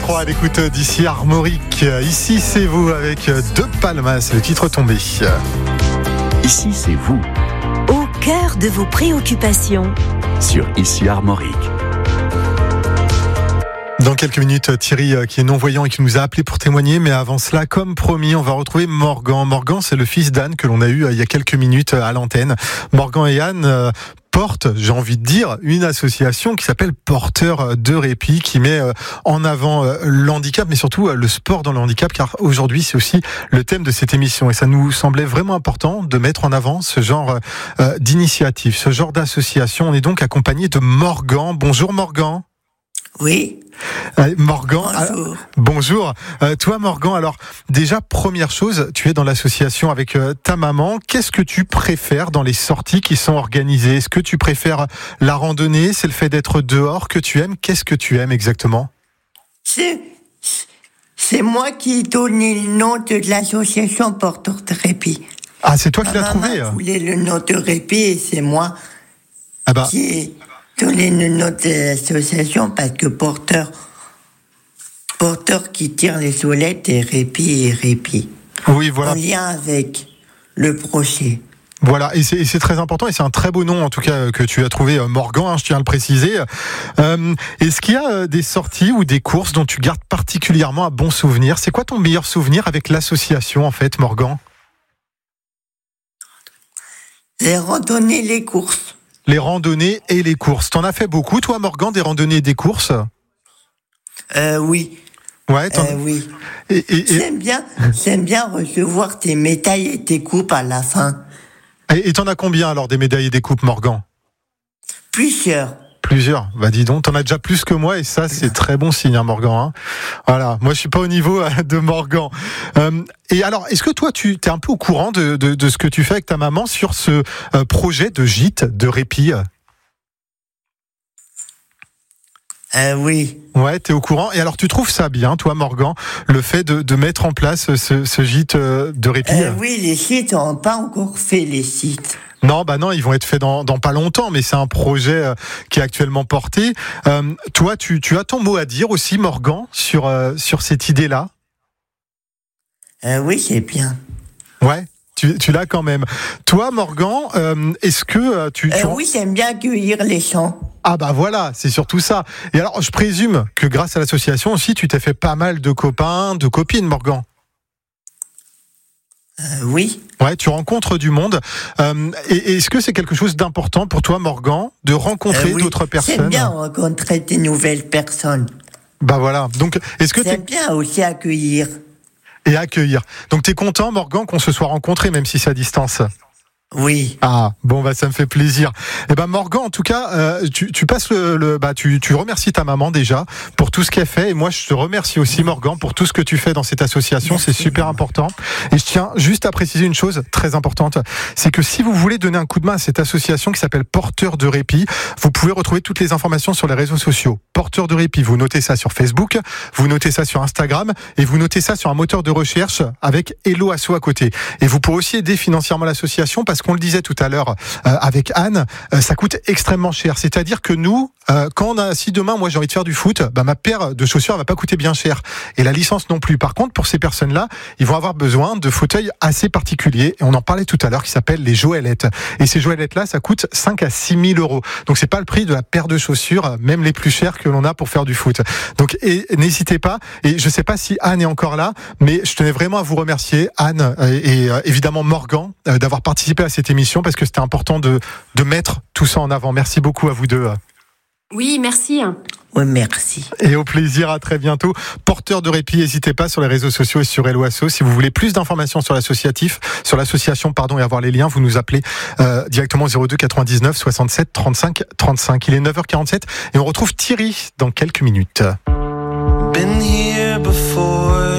3 à l'écoute d'ici Armorique. Ici c'est vous avec De Palmas, le titre tombé. Ici c'est vous. Au cœur de vos préoccupations. Sur Ici Armorique. Dans quelques minutes, Thierry, qui est non-voyant et qui nous a appelé pour témoigner. Mais avant cela, comme promis, on va retrouver Morgan. Morgan, c'est le fils d'Anne que l'on a eu il y a quelques minutes à l'antenne. Morgan et Anne portent, j'ai envie de dire, une association qui s'appelle Porteurs de Répit, qui met en avant le handicap, mais surtout le sport dans le handicap, car aujourd'hui, c'est aussi le thème de cette émission. Et ça nous semblait vraiment important de mettre en avant ce genre d'initiative, ce genre d'association. On est donc accompagné de Morgan. Bonjour Morgan. Oui. Morgan, bonjour. Bonjour. Toi Morgan, alors déjà première chose, tu es dans l'association avec ta maman. Qu'est-ce que tu préfères dans les sorties qui sont organisées ? Est-ce que tu préfères la randonnée ? C'est le fait d'être dehors que tu aimes ? Qu'est-ce que tu aimes exactement ? C'est moi qui ai donné le nom de l'association Porteurs de Répit. Ah, c'est toi qui l'as trouvé ? Ma maman voulait le nom de Répit et c'est moi qui ai donné le nom de l'association parce que porteur qui tire les soulettes et répit. Oui, voilà. En lien avec le brochet. Voilà, et c'est très important, et c'est un très beau nom en tout cas que tu as trouvé, Morgan, je tiens à le préciser. Est-ce qu'il y a des sorties ou des courses dont tu gardes particulièrement un bon souvenir ? C'est quoi ton meilleur souvenir avec l'association en fait, Morgan ? Les randonnées, les courses. Les randonnées et les courses. T'en as fait beaucoup, toi, Morgan, des randonnées et des courses ? Oui. Ouais, oui. J'aime bien recevoir tes médailles et tes coupes à la fin. Et t'en as combien alors des médailles et des coupes, Morgan ? Plusieurs. Bah dis donc, t'en as déjà plus que moi et ça c'est très bon signe, hein, Morgan. Hein. Voilà, moi je suis pas au niveau de Morgan. Et alors, est-ce que toi tu t'es un peu au courant de ce que tu fais avec ta maman sur ce projet de gîte de répit ? Oui. Ouais, t'es au courant. Et alors tu trouves ça bien, toi, Morgan, le fait de mettre en place ce gîte de répit ? Oui, les sites, on n'a pas encore fait les sites. Non, ils vont être faits dans pas longtemps, mais c'est un projet qui est actuellement porté. Toi, tu as ton mot à dire aussi, Morgan, sur cette idée-là ? Oui, c'est bien. Ouais, tu l'as quand même. Toi, Morgan, est-ce que tu... Oui, j'aime bien accueillir les gens. Ah bah voilà, c'est surtout ça. Et alors, je présume que grâce à l'association aussi, tu t'es fait pas mal de copains, de copines, Morgan. Oui. Ouais, tu rencontres du monde. Et est-ce que c'est quelque chose d'important pour toi, Morgan, de rencontrer d'autres personnes ? J'aime bien rencontrer des nouvelles personnes. Bah voilà. Donc, est-ce que j'aime bien aussi accueillir. Et accueillir. Donc, t'es content, Morgan, qu'on se soit rencontrés, même si c'est à distance ? Oui. Ah, bon, ça me fait plaisir. Eh ben, Morgan, en tout cas, tu passes tu remercies ta maman déjà pour tout ce qu'elle fait. Et moi, je te remercie aussi, Morgan, pour tout ce que tu fais dans cette association. Merci, c'est super important. Et je tiens juste à préciser une chose très importante. C'est que si vous voulez donner un coup de main à cette association qui s'appelle Porteurs de Répit, vous pouvez retrouver toutes les informations sur les réseaux sociaux. Porteurs de Répit, vous notez ça sur Facebook, vous notez ça sur Instagram et vous notez ça sur un moteur de recherche avec Hello Asso à côté. Et vous pouvez aussi aider financièrement l'association parce qu'on le disait tout à l'heure avec Anne, ça coûte extrêmement cher. C'est-à-dire que nous, si demain moi j'ai envie de faire du foot, ma paire de chaussures va pas coûter bien cher et la licence non plus. Par contre, pour ces personnes-là, ils vont avoir besoin de fauteuils assez particuliers et on en parlait tout à l'heure qui s'appellent les Joëlettes. Et ces Joëlettes-là, ça coûte 5 à 6 000 €. Donc c'est pas le prix de la paire de chaussures, même les plus chères que l'on a pour faire du foot. Donc n'hésitez pas. Et je sais pas si Anne est encore là, mais je tenais vraiment à vous remercier, Anne et évidemment Morgan, d'avoir participé à cette émission parce que c'était important de mettre tout ça en avant. Merci beaucoup à vous deux. Oui, merci. Oui, merci. Et au plaisir, à très bientôt. Porteurs de Répit, n'hésitez pas sur les réseaux sociaux et sur Hello Asso. Si vous voulez plus d'informations sur l'association, et avoir les liens, vous nous appelez directement au 02 99 67 35 35. Il est 9h47 et on retrouve Thierry dans quelques minutes. Been here before.